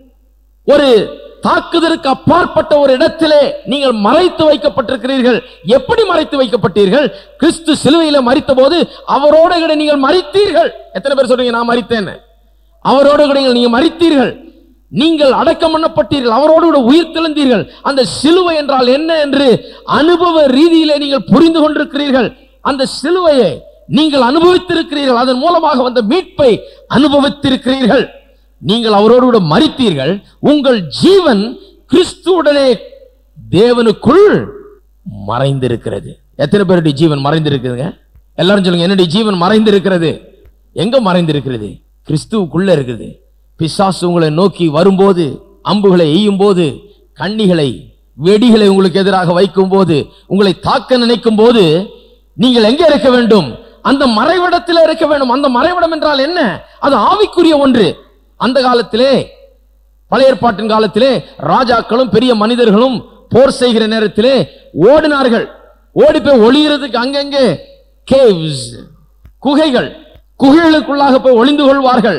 ஒரு தாக்குதலுக்கு அப்பாற்பட்ட ஒரு இடத்திலே நீங்கள் மறைத்து வைக்கப்பட்டிருக்கிறீர்கள். எப்படி மறைத்து வைக்கப்பட்டீர்கள்? கிறிஸ்து சிலுவையில மரித்த போது அவரோட கூட நீங்கள் மரித்தீர்கள். எத்தனை பேர் சொல்றீங்க நான் மரித்தேன்? அவரோட கூட நீங்க மரித்தீர்கள். நீங்கள் அடக்கம் பண்ணப்பட்டீர்கள், அவரோடு கூட உயிர் தெழுந்தீர்கள். அந்த சிலுவை என்றால் என்ன என்று அனுபவ ரீதியிலே நீங்கள் புரிந்து கொண்டிருக்கிறீர்கள். அந்த சிலுவையை நீங்கள் அனுபவித்திருக்கிறீர்கள், அதன் மூலமாக வந்த மீட்பை அனுபவித்திருக்கிறீர்கள். நீங்கள் அவரோடு கூட மரித்தீர்கள், உங்கள் ஜீவன் கிறிஸ்துவுடனே தேவனுக்குள் மறைந்திருக்கிறது. எத்தனை பேருடைய ஜீவன் மறைந்திருக்குதுங்க? எல்லாரும் சொல்லுங்க, என்னுடைய ஜீவன் மறைந்திருக்கிறது. எங்க மறைந்திருக்கிறது? கிறிஸ்துவுக்குள்ள இருக்குது. பிசாசு உங்களை நோக்கி வரும்போது, அம்புகளை எய்யும் போது, கண்ணிகளை வெடிகளை உங்களுக்கு எதிராக வைக்கும் போது, உங்களை தாக்க நினைக்கும் போது நீங்கள் எங்கே இருக்க வேண்டும்? அந்த மறைவிடத்தில் இருக்க வேண்டும். அந்த மறைவிடம் என்றால் என்ன? அது ஆவிக்குரிய ஒன்று. அந்த காலத்திலே, பழைய ஏற்பாட்டின் காலத்திலே, ராஜாக்களும் பெரிய மனிதர்களும் போர் செய்கிற நேரத்திலே ஓடினார்கள். ஓடி போய் ஒளிகிறதுக்கு அங்கங்கே கேவ்ஸ், குகைகள், குகைகளுக்குள்ளாக போய் ஒளிந்து கொள்வார்கள்.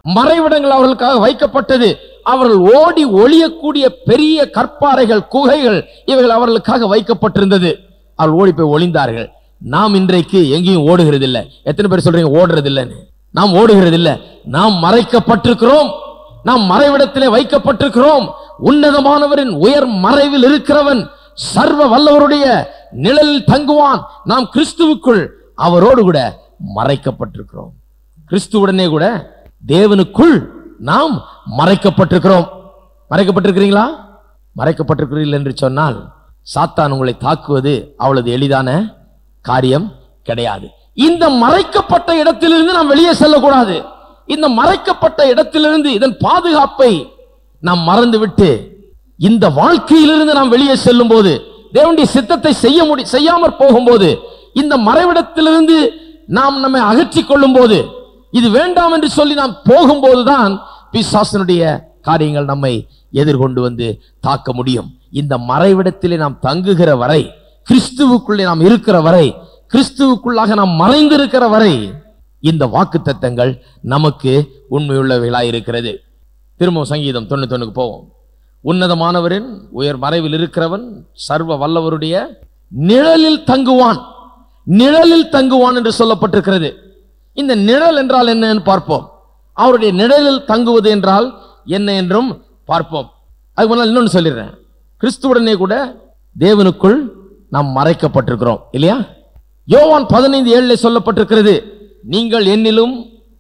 மறைவிடங்கள் அவர்களுக்காக வைக்கப்பட்டது. அவர்கள் ஓடி ஒளியக்கூடிய பெரிய கற்பாறைகள், குகைகள் இவைகள் அவர்களுக்காக வைக்கப்பட்டிருந்தது. அவர்கள் ஓடி போய் ஒளிந்தார்கள். நாம் இன்றைக்கு எங்கேயும் ஓடுகிறது இல்லை. எத்தனை பேர் சொல்றீங்க ஓடுறது இல்லைன்னு? நாம் ஓடுகிறது இல்லை, நாம் மறைக்கப்பட்டிருக்கிறோம். நாம் மறைவிடத்திலே வைக்கப்பட்டிருக்கிறோம். உன்னதமானவரின் உயர் மறைவில் இருக்கிறவன் சர்வ வல்லவருடைய நிழலில் தங்குவான். நாம் கிறிஸ்துவுக்குள் அவரோடு கூட மறைக்கப்பட்டிருக்கிறோம். கிறிஸ்துவுடனே கூட தேவனுக்குள் நாம் மறைக்கப்பட்டிருக்கிறோம். மறைக்கப்பட்டிருக்கிறீங்களா? மறைக்கப்பட்டிருக்கிறீர்கள் என்று சொன்னால் சாத்தான் உங்களை தாக்குவது அவ்வளவு எளிதான காரியம் கிடையாது. இந்த மறைக்கப்பட்ட இடத்திலிருந்து நாம் வெளியே செல்லக்கூடாது. இந்த மறைக்கப்பட்ட இடத்திலிருந்து இதன் பாதுகாப்பை நாம் மறந்துவிட்டு இந்த வாழ்க்கையிலிருந்து நாம் வெளியே செல்லும் போது, தேவனுடைய சித்தத்தை செய்ய முடி செய்யாமற் போகும்போது, இந்த மறைவிடத்திலிருந்து நாம் நம்மை அகற்றிக் கொள்ளும் போது, இது வேண்டாம் என்று சொல்லி நாம் போகும்போதுதான் பிசாசனுடைய காரியங்கள் நம்மை எதிர்கொண்டு வந்து தாக்க முடியும். இந்த மறைவிடத்திலே நாம் தங்குகிற வரை, கிறிஸ்துவுக்குள்ளே நாம் இருக்கிற வரை, கிறிஸ்துவுக்குள்ளாக நாம் மறைந்திருக்கிற வரை இந்த வாக்குத்தத்தங்கள் நமக்கு உண்மையுள்ளவைகளாய் இருக்கிறது. திரும்பவும் சங்கீதம் தொண்ணூத்தி ஒண்ணுக்கு போவோம். உன்னதமானவரின் உயர் மறைவில் இருக்கிறவன் சர்வ வல்லவருடைய நிழலில் தங்குவான். நிழலில் தங்குவான் என்று சொல்லப்பட்டிருக்கிறது. இந்த நிழல் என்றால் என்ன என்று பார்ப்போம். அவருடைய நிழலில் தங்குவது என்றால் என்ன என்றும் பார்ப்போம். அதுக்கு முன்னால் இன்னொன்று சொல்லிடுறேன். கிறிஸ்துவுடனே கூட தேவனுக்குள் நாம் மறைக்கப்பட்டிருக்கிறோம் இல்லையா? யோவான் பதினைந்து ஏழுல சொல்லப்பட்டிருக்கிறது, நீங்கள் என்னிலும்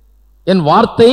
என் வார்த்தை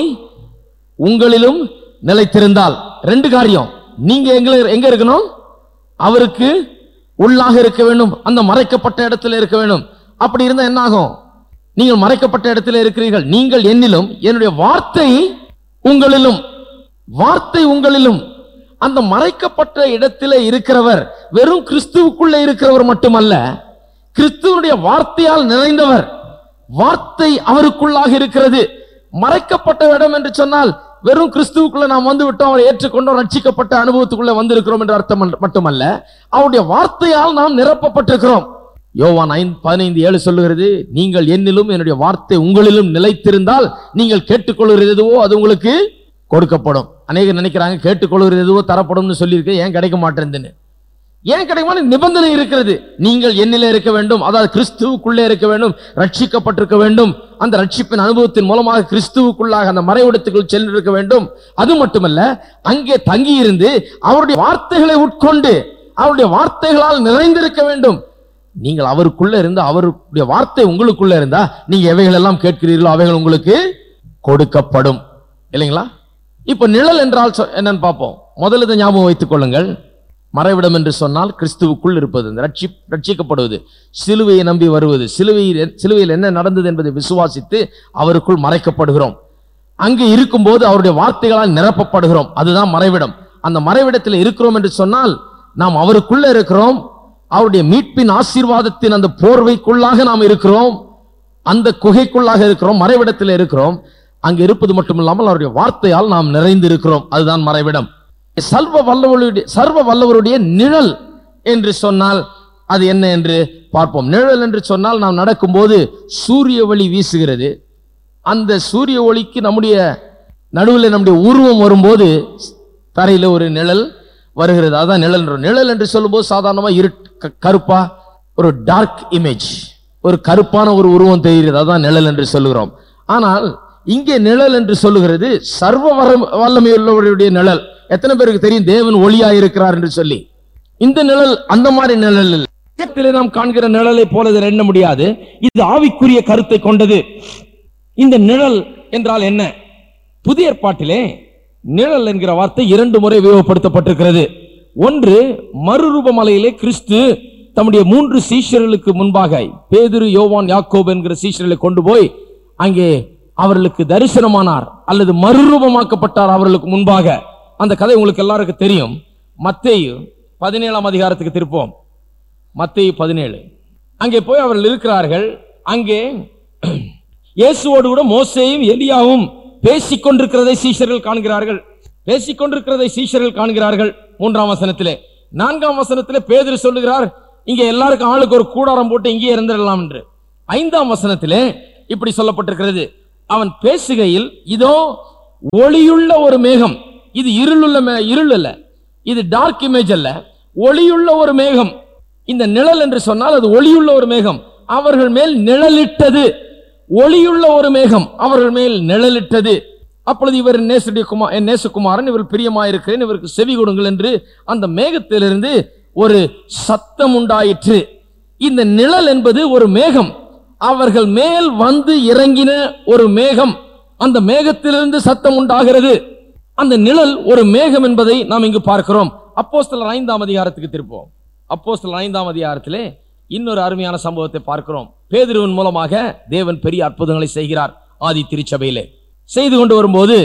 உங்களிலும் நிலைத்திருந்தால். ரெண்டு காரியம். நீங்க எங்க எங்க இருக்கணும்? அவருக்கு உள்ளாக இருக்க வேண்டும், அந்த மறைக்கப்பட்ட இடத்துல இருக்க வேண்டும். அப்படி இருந்தா என்ன ஆகும்? நீங்கள் மறைக்கப்பட்ட இடத்துல இருக்கிறீர்கள். நீங்கள் என்னிலும், என்னுடைய வார்த்தை உங்களிலும். வார்த்தை உங்களிலும். அந்த மறைக்கப்பட்ட இடத்திலே இருக்கிறவர் வெறும் கிறிஸ்துவுக்குள்ளே இருக்கிறவர் மட்டுமல்ல, கிறிஸ்துவனுடைய வார்த்தையால் நிறைந்தவர். வார்த்தை அவருக்குள்ளாக இருக்கிறது. மறைக்கப்பட்ட இடம் என்று சொன்னால் வெறும் கிறிஸ்துவுக்குள்ள நாம் வந்து விட்டோம், அவரை ஏற்றுக்கொண்டோம், ரட்சிக்கப்பட்ட அனுபவத்துக்குள்ள வந்திருக்கிறோம் என்ற அர்த்தம் மட்டுமல்ல, அவருடைய வார்த்தையால் நாம் நிரப்பப்பட்டிருக்கிறோம். யோவான் ஐந்து பதினைந்து ஏழு சொல்லுகிறது, நீங்கள் என்னிலும் என்னுடைய வார்த்தை உங்களிலும் நிலைத்திருந்தால் நீங்கள் கேட்டுக்கொள்கிறது எதுவோ அது உங்களுக்கு கொடுக்கப்படும். அநேகர் நினைக்கிறாங்க கேட்டுக்கொள்கிறது எதுவோ தரப்படும் சொல்லியிருக்கு, ஏன் கிடைக்க மாட்டேன்னு. ஏன் கிடைக்குமான நிபந்தனை இருக்கிறது. நீங்கள் என்னிலே இருக்க வேண்டும், அதாவது கிறிஸ்துவுக்குள்ளே இருக்க வேண்டும், ரட்சிக்கப்பட்டிருக்க வேண்டும். அந்த ரட்சிப்பின் அனுபவத்தின் மூலமாக கிறிஸ்துவுக்குள்ளாக அந்த மறைவிடத்துக்குள் சென்றிருக்க வேண்டும். அது மட்டுமல்ல, அங்கே தங்கியிருந்து அவருடைய வார்த்தைகளை உட்கொண்டு அவருடைய வார்த்தைகளால் நிறைந்திருக்க வேண்டும். நீங்கள் அவருக்குள்ள இருந்து அவருடைய வார்த்தை உங்களுக்குள்ள இருந்தா நீங்க எவைகள் எல்லாம் கேட்கிறீர்களோ அவைகள் உங்களுக்கு கொடுக்கப்படும் இல்லைங்களா? இப்ப நிழல் என்றால் என்னன்னு பார்ப்போம். முதல்ல இதை ஞாபகம் வைத்துக் கொள்ளுங்கள். மறைவிடம் என்று சொன்னால் கிறிஸ்துவுக்குள் இருப்பது, ரட்சி ரட்சிக்கப்படுவது, சிலுவையை நம்பி வருவது, சிலுவையில் சிலுவையில் என்ன நடந்தது என்பதை விசுவாசித்து அவருக்குள் மறைக்கப்படுகிறோம். அங்கு இருக்கும்போது அவருடைய வார்த்தைகளால் நிரப்பப்படுகிறோம். அதுதான் மறைவிடம். அந்த மறைவிடத்தில் இருக்கிறோம் என்று சொன்னால் நாம் அவருக்குள்ள இருக்கிறோம். அவருடைய மீட்பின் ஆசீர்வாதத்தின் அந்த போர்வைக்குள்ளாக நாம் இருக்கிறோம். அந்த குகைக்குள்ளாக இருக்கிறோம், மறைவிடத்தில் இருக்கிறோம். அங்கு இருப்பது மட்டுமில்லாமல் அவருடைய வார்த்தையால் நாம் நிறைந்து இருக்கிறோம். அதுதான் மறைவிடம். சர்வ வல்லவருடைய சர்வ வல்லவருடைய நிழல் என்று சொன்னால் அது என்ன என்று பார்ப்போம். நிழல் என்று சொன்னால் நாம் நடக்கும்போது சூரிய ஒளி வீசுகிறது. அந்த சூரிய ஒளிக்கு நம்முடைய நடுவில் நம்முடைய உருவம் வரும்போது தரையில் ஒரு நிழல் வருகிறது. அதான் நிழல். நிழல் என்று சொல்லும்போது சாதாரணமாக இரு கருப்பா ஒரு டார்க் இமேஜ், ஒரு கருப்பான ஒரு உருவம் தெரிகிறது. அதான் நிழல் என்று சொல்லுகிறோம். ஆனால் இங்கே நிழல் என்று சொல்லுகிறது சர்வ வல்லமையுள்ளவருடைய நிழல். எத்தனை பேருக்கு தெரியும் தேவன் ஒளியாய் இருக்கிறார் என்று சொல்லி? இந்த நிழல் அந்த மாதிரி நிழல் இல்லை. நாம் காண்கிற நிழலை போல இதை எண்ண முடியாது. இது ஆவிக்குரிய கருத்தை கொண்டது. இந்த நிழல் என்றால் என்ன? புதிய ஏற்பாட்டிலே நிழல் என்கிற வார்த்தை இரண்டு முறை உபயோகப்படுத்தப்பட்டிருக்கிறது. ஒன்று, மறுரூப மலையிலே கிறிஸ்து தம்முடைய மூன்று சீஷர்களுக்கு முன்பாக பேதுரு, யோவான், யாக்கோபு என்கிற சீஷர்களை கொண்டு போய் அங்கே அவர்களுக்கு தரிசனமானார் அல்லது மறுரூபமாக்கப்பட்டார் அவர்களுக்கு முன்பாக. அந்த கதை உங்களுக்கு எல்லாருக்கும் தெரியும். மத்தேயு பதினேழாம் அதிகாரத்துக்கு திருப்போம். மத்தேயு பதினேழு. அங்கே போய் அவர்கள் இருக்கிறார்கள். அங்கே இயேசுவோடு கூட மோசேயும் எலியாவும் பேசிக்கொண்டிருக்கிறதை சீஷர்கள் காண்கிறார்கள். பேசிக்கொண்டிருக்கிறதை சீஷர்கள் காண்கிறார்கள். மூன்றாம் வசனத்திலே. நான்காம் வசனத்திலே பேதுரு சொல்லுகிறார், இங்க எல்லாருக்கும் ஆளுக்கு ஒரு கூடாரம் போட்டு இங்கே இருந்திடலாம் என்று. ஐந்தாம் வசனத்திலே இப்படி சொல்லப்பட்டிருக்கிறது, அவன் பேசுகையில் இதோ ஒளியுள்ள ஒரு மேகம். இது இருளுள்ள இருள் அல்ல, இது டார்க் இமேஜ் அல்ல, ஒளியுள்ள ஒரு மேகம். இந்த நிழல் என்று சொன்னால் அது ஒளியுள்ள ஒரு மேகம். அவர்கள் மேல் நிழலிட்டது. ஒளியுள்ள ஒரு மேகம் அவர்கள் மேல் நிழலிட்டது. அப்பொழுது இவர் நேசுடைய குமார், என் நேசகுமாரன், இவர் பிரியமாயிருக்கிறேன், இவருக்கு செவி கொடுங்கள் என்று அந்த மேகத்திலிருந்து ஒரு சத்தம் உண்டாயிற்று. இந்த நிழல் என்பது ஒரு மேகம், அவர்கள் மேல் வந்து இறங்கின ஒரு மேகம். அந்த மேகத்திலிருந்து சத்தம் உண்டாகிறது. அந்த நிழல் ஒரு மேகம் என்பதை நாம் இங்கு பார்க்கிறோம். அப்போஸ்தலர் ஐந்தாம் அதிகாரத்துக்கு திருப்போம். அப்போஸ்தலர் ஐந்தாம் அதிகாரத்திலே இன்னொரு அருமையான சம்பவத்தை பார்க்கிறோம். பேதுருவின் மூலமாக தேவன் பெரிய அற்புதங்களை செய்கிறார். ஆதி திருச்சபையிலே செய்து கொண்டு வரும்போது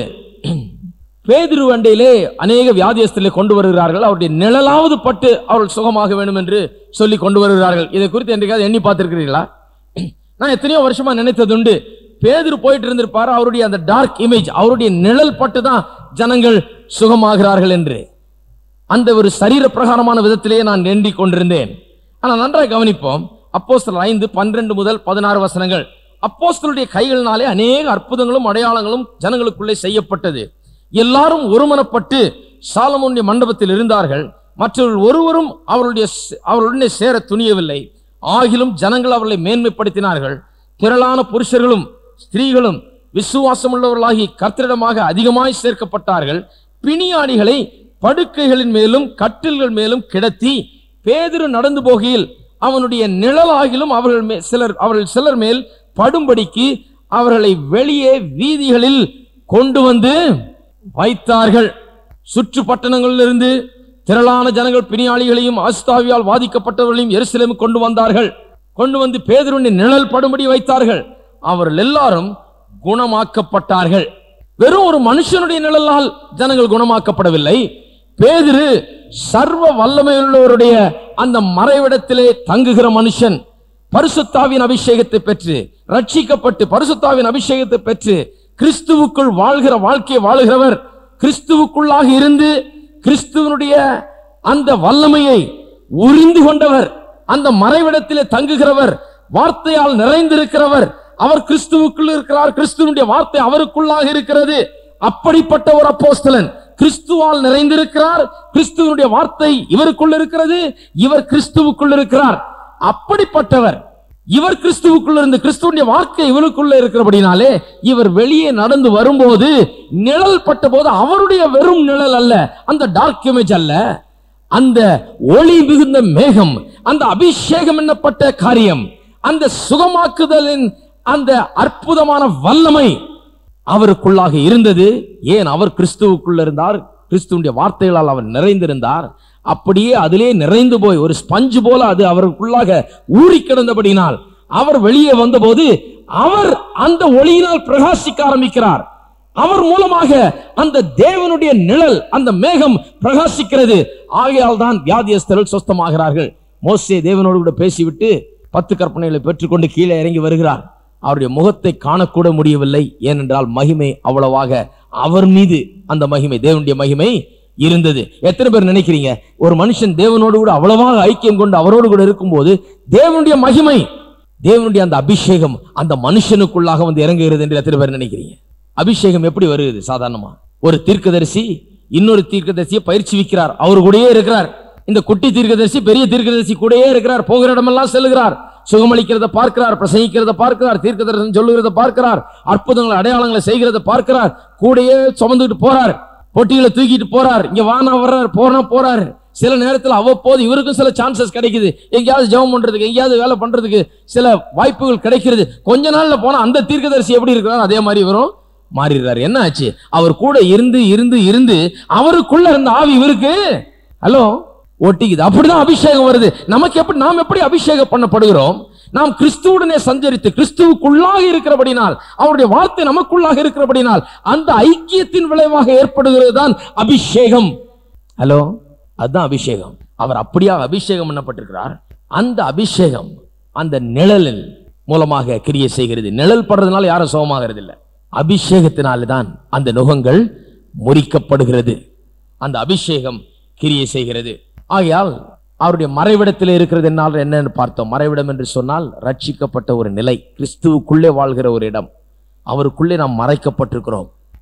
பேதுரு அண்டையிலே அநேக வியாதியஸ்தர்களை கொண்டு வருகிறார்கள். அவருடைய நிழலாவது பட்டு அவர்கள் சுகமாக வேண்டும் என்று சொல்லி கொண்டு வருகிறார்கள். இதை குறித்து என்றைக்காவது எண்ணி பார்த்திருக்கிறீர்களா? நான் எத்தனையோ வருஷமா நினைத்ததுண்டு, பேதுரு போயிட்டு இருந்திருப்பாரு, அவருடைய அந்த டார்க் இமேஜ், அவருடைய நிழல் பட்டு தான் ஜனங்கள் சுகமாகிறார்கள் என்று. அந்த ஒரு சரீர பிரகாரமான விதத்திலேயே நான் எண்ணிக் கொண்டிருந்தேன். ஆனால் நன்றாக கவனிப்போம். அப்போஸ்தலர் ஐந்து பன்னிரண்டு முதல் பதினாறு வசனங்கள். அப்போஸ்தலருடைய கைகளினாலே அநேக அற்புதங்களும் அடையாளங்களும் ஜனங்களுக்குள்ளே செய்யப்பட்டது. எல்லாரும் ஒருமனப்பட்டு சாலமோனுடைய மண்டபத்தில் இருந்தார்கள். மற்றவர்கள் ஒருவரும் அவருடைய அவர்களுடனே சேர துணியவில்லை. ஆகிலும் ஜனங்கள் அவர்களை மேன்மைப்படுத்தினார்கள். திரளான புருஷர்களும் ஸ்திரீகளும் விசுவாசம் உள்ளவர்களாகி கர்த்தரிடமாக அதிகமாய் சேர்க்கப்பட்டார்கள். பிணியாளிகளை படுக்கைகளின் மேலும் கட்டில்கள் மேலும் கிடத்தி பேதுரு நடந்து போகையில் அவனுடைய நிழலாகிலும் அவர்கள் சிலர் அவர்கள் சிலர் மேல் படும்படிக்கு அவர்களை வெளியே வீதிகளில் கொண்டு வந்து வைத்தார்கள். சுற்று பட்டணங்களிலிருந்து திரளான ஜனங்கள் பிணியாளிகளையும் ஆஸ்தாவியால் வாதிக்கப்பட்டவர்களையும் எருசலேம் கொண்டு வந்தார்கள். கொண்டு வந்து பேதுருவின் நிழல் படும்படி வைத்தார்கள். அவர்கள் எல்லாரும் குணமாக்கப்பட்டார்கள். வெறும் ஒரு மனுஷனுடைய நிழலால் ஜனங்கள் குணமாக்கப்படவில்லை. பேதுரு சர்வ வல்லமையுள்ளவருடைய அந்த மறைவிடத்திலே தங்குகிற மனுஷன், பரிசுத்தாவின் அபிஷேகத்தை பெற்று ரட்சிக்கப்பட்டு பரிசுத்தாவின் அபிஷேகத்தை பெற்று கிறிஸ்துவுக்குள் வாழ்கிற வாழ்க்கையை வாழுகிறவர், கிறிஸ்துவுக்குள்ளாக இருந்து கிறிஸ்துவனுடைய அந்த வல்லமையை உறிந்து கொண்டவர், அந்த மறைவிடத்திலே தங்குகிறவர், வார்த்தையால் நிறைந்திருக்கிறவர். அவர் கிறிஸ்துவுக்குள் இருக்கிறார், கிறிஸ்துவனுடைய வார்த்தை அவருக்குள்ளாக இருக்கிறது. அப்படிப்பட்ட ஒரு அப்போஸ்தலன் கிறிஸ்துவால் நிறைந்திருக்கிறார், கிறிஸ்துவனுடைய வார்த்தை இவருக்குள் இருக்கிறது, இவர் கிறிஸ்துவுக்குள் இருக்கிறார். அப்படிப்பட்டவர் இவர் கிறிஸ்துவுக்குள்ள இருந்து கிறிஸ்துவனுடைய வார்த்தை இவருக்குள்ள இருக்கிறபடினாலே இவர் வெளியே நடந்து வரும்போது நிழல் பட்ட போது அவருடைய வெறும் நிழல் அல்ல, அந்த டார்க் இமேஜ் அல்ல, அந்த ஒளி மிகுந்த மேகம், அந்த அபிஷேகம் என்னப்பட்ட காரியம், அந்த சுகமாக்குதலின் அந்த அற்புதமான வல்லமை அவருக்குள்ளாக இருந்தது. ஏன்? அவர் கிறிஸ்துவுக்குள்ள இருந்தார், கிறிஸ்துவனுடைய வார்த்தைகளால் அவர் நிறைந்திருந்தார். அப்படியே அதிலே நிறைந்து போய் ஒரு ஸ்பஞ்சு போல அது அவருக்குள்ளாக ஊறி கிடந்தபடினால் அவர் வெளியே வந்தபோது அவர் அந்த ஒளியினால் பிரகாசிக்க ஆரம்பிக்கிறார். அவர் மூலமாக அந்த தேவனுடைய நிழல், அந்த மேகம் பிரகாசிக்கிறது. ஆகையால் தான் வியாதியஸ்தர்கள் சொஸ்தமாகிறார்கள். மோசே தேவனோடு கூட பேசிவிட்டு பத்து கற்பனைகளை பெற்றுக்கொண்டு கீழே இறங்கி வருகிறார். அவருடைய முகத்தை காணக்கூட முடியவில்லை. ஏனென்றால் மகிமை அவ்வளவாக அவர் மீது, அந்த மகிமை, தேவனுடைய மகிமை இருந்தது. எத்தனை பேர் நினைக்கிறீங்க ஒரு மனுஷன் தேவனோடு கூட அவ்வளவாக ஐக்கியம் கொண்டு அவரோடு கூட இருக்கும்போது தேவனுடைய மகிமை, தேவனுடைய அந்த அபிஷேகம் அந்த மனுஷனுக்குள்ளாக வந்து இறங்குகிறது என்று எத்தனை பேர் நினைக்கிறீங்க? அபிஷேகம் எப்படி வருகிறது? சாதாரணமா ஒரு தீர்க்கதரிசி இன்னொரு தீர்க்கதரிசியை பயிற்சி வைக்கிறார், அவரு கூடயே இருக்கிறார். இந்த குட்டி தீர்க்கதரிசி பெரிய தீர்க்கதரிசி கூடயே இருக்கிறார், போகிற இடமெல்லாம் செல்லுகிறார், சுகமளிக்கிறத பார்க்கிறார், பிரசங்கிக்கிறத பார்க்கிறார், தீர்க்கதரிசனம் சொல்லுகிறத பார்க்கிறார், அற்புதங்களை அடையாளங்களை செய்கிறத பார்க்கிறார், கூடயே சுமந்துட்டு போறார், பொட்டிகளை தூக்கிட்டு போறார், இங்க வானா வர்றார், போனா போறாரு. சில நேரத்தில் அவ்வப்போது இவருக்கும் சில சான்சஸ் கிடைக்குது, எங்கேயாவது ஜெபம் பண்றதுக்கு, எங்கேயாவது வேலை பண்றதுக்கு சில வாய்ப்புகள் கிடைக்கிறது. கொஞ்ச நாள்ல போனா அந்த தீர்க்கதரிசி எப்படி இருக்கிறார் அதே மாதிரி இவரும் மாறிடுறாரு. என்ன ஆச்சு? அவர் கூட இருந்து இருந்து இருந்து அவருக்குள்ள இருந்த ஆவி இவருக்கு ஹலோ ஒட்டிக்குது. அப்படிதான் அபிஷேகம் வருது. நமக்கு எப்படி, நாம் எப்படி அபிஷேகம் பண்ணப்படுகிறோம்? நாம் கிறிஸ்துவுடனே சஞ்சரித்து கிறிஸ்துவுக்குள்ளாக இருக்கிறபடினால், அவருடைய வார்த்தை நமக்குள்ளாக இருக்கிறபடினால் அந்த ஐக்கியத்தின் விளைவாக ஏற்படுகிறது தான் அபிஷேகம். ஹலோ, அதுதான் அபிஷேகம். அவர் அப்படியாக அபிஷேகம் பண்ணப்பட்டிருக்கிறார். அந்த அபிஷேகம் அந்த நிழலின் மூலமாக கிரியை செய்கிறது. நிழல் படுறதுனால யாரும் சுகமாகிறது இல்லை, அபிஷேகத்தினால்தான் அந்த நுகங்கள் முறிக்கப்படுகிறது. அந்த அபிஷேகம் கிரியை செய்கிறது. ஆகையால் அவருடைய மறைவிடத்தில் இருக்கிறது என்னால் என்னன்னு பார்த்தோம். மறைவிடம் என்று சொன்னால் ரட்சிக்கப்பட்ட ஒரு நிலை, கிறிஸ்துவுக்குள்ளே வாழ்கிற ஒரு இடம், அவருக்குள்ளே நாம் மறைக்கப்பட்டிருக்கிறோம்.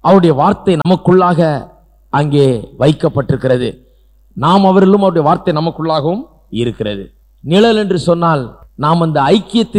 அவருடைய வார்த்தை நமக்குள்ளாக அங்கே வைக்கப்பட்டிருக்கிறது. நாம் அவரிலும் அவருடைய வார்த்தை நமக்குள்ளாகவும் இருக்கிறது. நிழல் என்று சொன்னால் நாம் அந்த ஐக்கியத்தில்